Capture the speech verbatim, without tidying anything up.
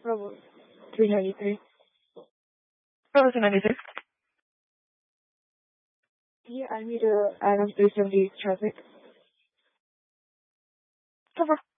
Bravo. three ninety-three. Bravo two ninety-three. Yeah, I need to add on three seventy traffic. Cover.